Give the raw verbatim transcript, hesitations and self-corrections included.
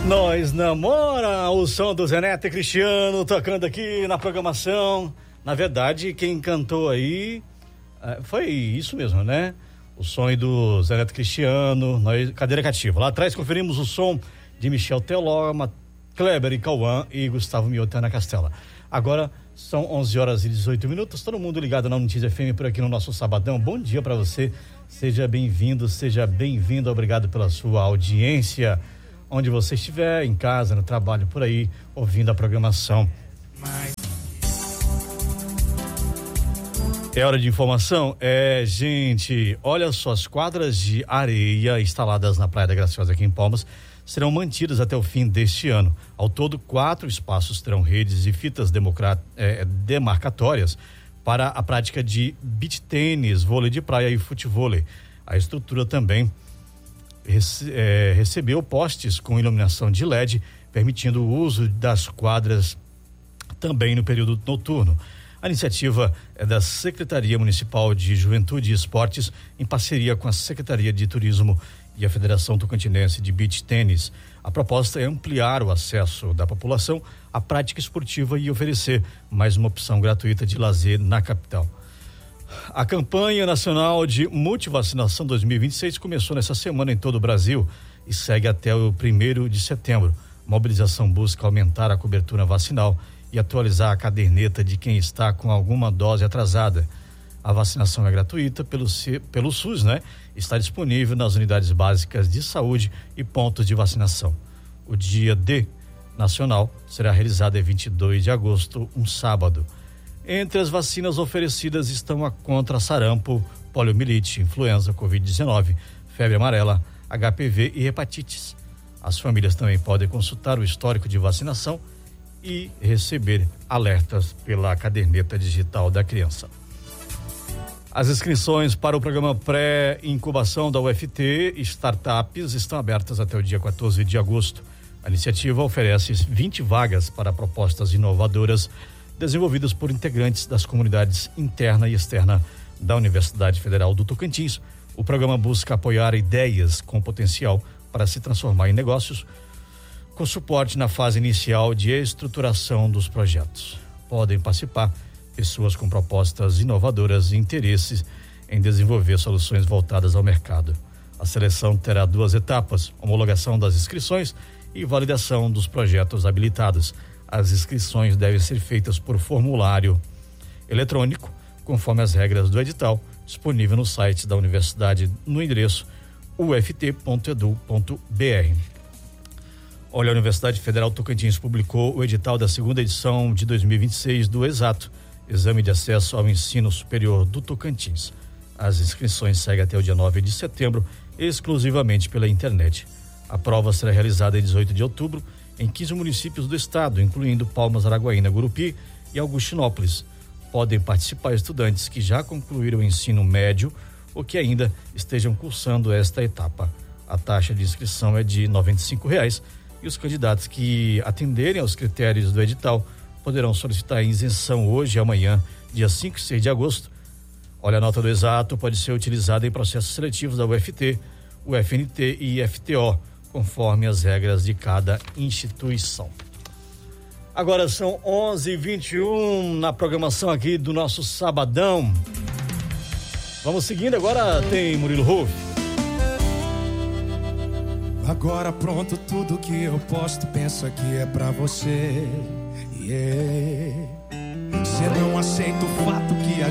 Nós namora, o som do Zé Neto e Cristiano tocando aqui na programação. Na verdade, quem cantou aí foi isso mesmo, né? O som do Zé Neto e Cristiano, nós, cadeira cativa. Lá atrás conferimos o som de Michel Teló, Kleber e Cauã e Gustavo Miotta na Castela. Agora são onze horas e dezoito minutos, todo mundo ligado na Notícia F M por aqui no nosso sabadão. Bom dia para você, seja bem-vindo, seja bem-vindo, obrigado pela sua audiência. Onde você estiver, em casa, no trabalho, por aí, ouvindo a programação. É hora de informação? É, gente, olha só, as quadras de areia instaladas na Praia da Graciosa aqui em Palmas serão mantidas até o fim deste ano. Ao todo, quatro espaços terão redes e fitas é, demarcatórias para a prática de beach tênis, vôlei de praia e futevôlei. A estrutura também Rece, é, recebeu postes com iluminação de L E D, permitindo o uso das quadras também no período noturno. A iniciativa é da Secretaria Municipal de Juventude e Esportes, em parceria com a Secretaria de Turismo e a Federação Tocantinense de Beach Tênis. A proposta é ampliar o acesso da população à prática esportiva e oferecer mais uma opção gratuita de lazer na capital. A campanha nacional de multivacinação dois mil e vinte e seis começou nessa semana em todo o Brasil e segue até o primeiro de setembro. A mobilização busca aumentar a cobertura vacinal e atualizar a caderneta de quem está com alguma dose atrasada. A vacinação é gratuita pelo, pelo SUS, né? Está disponível nas unidades básicas de saúde e pontos de vacinação. O dia D nacional será realizado em vinte e dois de agosto, um sábado. Entre as vacinas oferecidas estão a contra sarampo, poliomielite, influenza, covid dezenove, febre amarela, H P V e hepatites. As famílias também podem consultar o histórico de vacinação e receber alertas pela caderneta digital da criança. As inscrições para o programa pré-incubação da U F T Startups estão abertas até o dia quatorze de agosto. A iniciativa oferece vinte vagas para propostas inovadoras desenvolvidas por integrantes das comunidades interna e externa da Universidade Federal do Tocantins. O programa busca apoiar ideias com potencial para se transformar em negócios, com suporte na fase inicial de estruturação dos projetos. Podem participar pessoas com propostas inovadoras e interesses em desenvolver soluções voltadas ao mercado. A seleção terá duas etapas: homologação das inscrições e validação dos projetos habilitados. As inscrições devem ser feitas por formulário eletrônico, conforme as regras do edital, disponível no site da universidade no endereço u f t ponto e d u ponto b r. Olha, a Universidade Federal Tocantins publicou o edital da segunda edição de dois mil e vinte e seis do Exato, Exame de Acesso ao Ensino Superior do Tocantins. As inscrições seguem até o dia nove de setembro, exclusivamente pela internet. A prova será realizada em dezoito de outubro, em quinze municípios do estado, incluindo Palmas, Araguaína, Gurupi e Augustinópolis. Podem participar estudantes que já concluíram o ensino médio ou que ainda estejam cursando esta etapa. A taxa de inscrição é de noventa e cinco reais e os candidatos que atenderem aos critérios do edital poderão solicitar a isenção hoje e amanhã, dia cinco e seis de agosto. Olha, a nota do Exato pode ser utilizada em processos seletivos da U F T, U F N T e F T O, conforme as regras de cada instituição. Agora são onze e vinte e um na programação aqui do nosso sabadão. Vamos seguindo, agora tem Murilo Ruf. Agora pronto, tudo que eu posto, pensa que é pra você. Yeah. Cê não aceita o fato